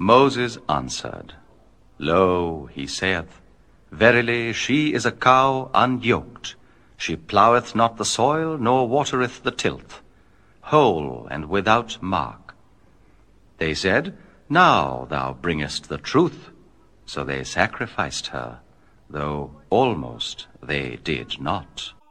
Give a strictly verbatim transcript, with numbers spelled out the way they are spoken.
Moses answered, Lo, he saith, Verily she is a cow unyoked. She ploweth not the soil, nor watereth the tilth, whole and without mark. They said, Now thou bringest the truth. So they sacrificed her, though almost they did not.